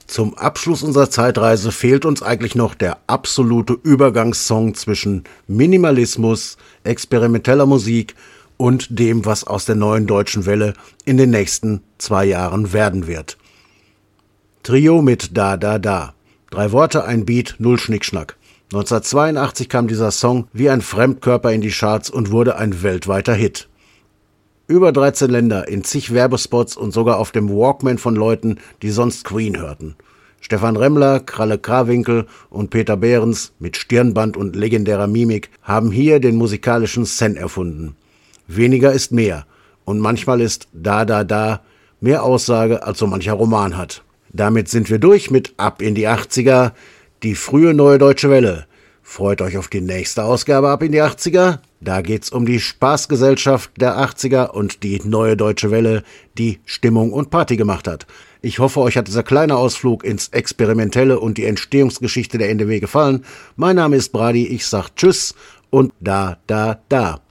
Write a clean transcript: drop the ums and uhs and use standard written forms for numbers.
Zum Abschluss unserer Zeitreise fehlt uns eigentlich noch der absolute Übergangssong zwischen Minimalismus, experimenteller Musik und dem, was aus der neuen deutschen Welle in den nächsten 2 Jahren werden wird. Trio mit Da Da Da. 3 Worte, ein Beat, 0 Schnickschnack. 1982 kam dieser Song wie ein Fremdkörper in die Charts und wurde ein weltweiter Hit. Über 13 Länder, in zig Werbespots und sogar auf dem Walkman von Leuten, die sonst Queen hörten. Stefan Remmler, Kralle Krawinkel und Peter Behrens mit Stirnband und legendärer Mimik haben hier den musikalischen Zen erfunden. Weniger ist mehr und manchmal ist Da Da Da mehr Aussage, als so mancher Roman hat. Damit sind wir durch mit Ab in die 80er, die frühe Neue Deutsche Welle. Freut euch auf die nächste Ausgabe Ab in die 80er. Da geht's um die Spaßgesellschaft der 80er und die Neue Deutsche Welle, die Stimmung und Party gemacht hat. Ich hoffe, euch hat dieser kleine Ausflug ins Experimentelle und die Entstehungsgeschichte der NDW gefallen. Mein Name ist Brady, ich sag Tschüss und Da Da Da.